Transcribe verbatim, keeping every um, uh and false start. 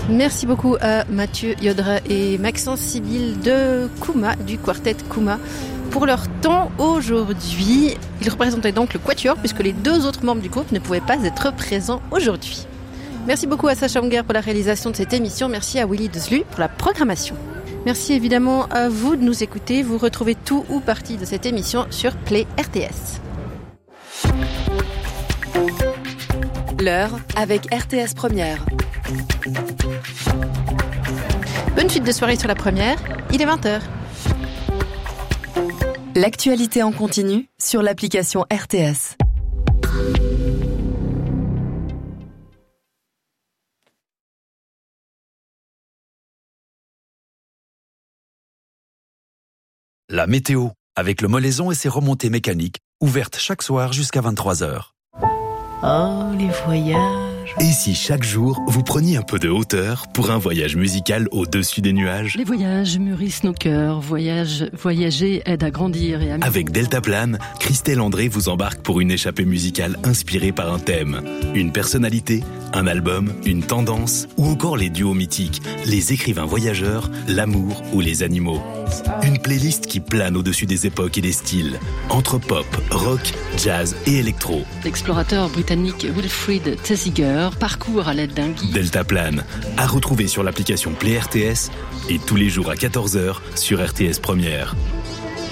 Merci beaucoup à Mathieu Yodra et Maxence Sibyl de Kouma, du quartet Kouma, pour leur temps aujourd'hui. Ils représentaient donc le Quatuor, puisque les deux autres membres du groupe ne pouvaient pas être présents aujourd'hui. Merci beaucoup à Sacha Unger pour la réalisation de cette émission. Merci à Willy Dezlu pour la programmation. Merci évidemment à vous de nous écouter. Vous retrouvez tout ou partie de cette émission sur Play R T S. L'heure avec R T S Première. Bonne suite de soirée sur la première, il est vingt heures. L'actualité en continu sur l'application R T S. La météo, avec le Molaison et ses remontées mécaniques, ouvertes chaque soir jusqu'à vingt-trois heures. Oh, les voyages. Et si chaque jour, vous preniez un peu de hauteur pour un voyage musical au-dessus des nuages? Les voyages mûrissent nos cœurs. Voyage, voyager aide à grandir et à... Avec Deltaplane, Christelle André vous embarque pour une échappée musicale inspirée par un thème. Une personnalité, un album, une tendance, ou encore les duos mythiques, les écrivains voyageurs, l'amour ou les animaux. Une playlist qui plane au-dessus des époques et des styles, entre pop, rock, jazz et électro. L'explorateur britannique Wilfrid Thesiger parcourt à l'aide d'un guide. Deltaplane, à retrouver sur l'application Play R T S et tous les jours à quatorze heures sur R T S Première.